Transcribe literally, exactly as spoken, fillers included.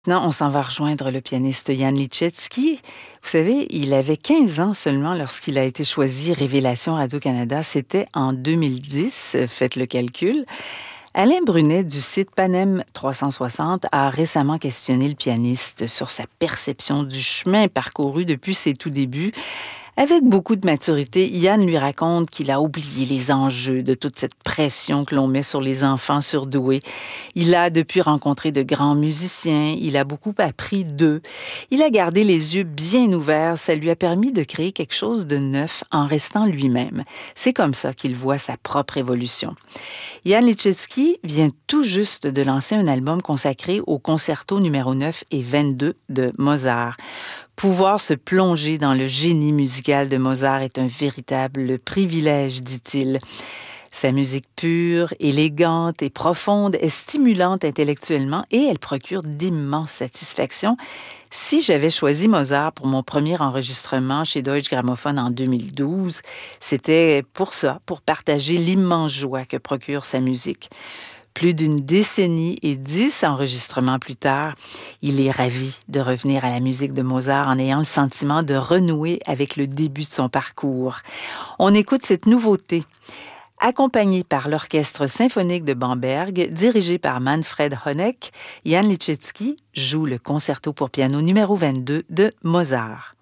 Maintenant, on s'en va rejoindre le pianiste Jan Liszewski. Vous savez, il avait quinze ans seulement lorsqu'il a été choisi Révélation Radio-Canada. C'était en deux mille dix, faites le calcul. Alain Brunet du site Panem trois cent soixante a récemment questionné le pianiste sur sa perception du chemin parcouru depuis ses tout débuts. Avec beaucoup de maturité, Yann lui raconte qu'il a oublié les enjeux de toute cette pression que l'on met sur les enfants surdoués. Il a depuis rencontré de grands musiciens, il a beaucoup appris d'eux. Il a gardé les yeux bien ouverts, ça lui a permis de créer quelque chose de neuf en restant lui-même. C'est comme ça qu'il voit sa propre évolution. Jan Liszewski vient tout juste de lancer un album consacré au concerto numéro neuf et vingt-deux de Mozart. Pouvoir se plonger dans le génie musical de Mozart est un véritable privilège, dit-il. Sa musique pure, élégante et profonde est stimulante intellectuellement et elle procure d'immenses satisfactions. Si j'avais choisi Mozart pour mon premier enregistrement chez Deutsche Grammophon en deux mille douze, c'était pour ça, pour partager l'immense joie que procure sa musique. Plus d'une décennie et dix enregistrements plus tard, il est ravi de revenir à la musique de Mozart en ayant le sentiment de renouer avec le début de son parcours. On écoute cette nouveauté. Accompagné par l'Orchestre symphonique de Bamberg, dirigé par Manfred Honeck, Jan Liszewski joue le concerto pour piano numéro vingt-deux de Mozart.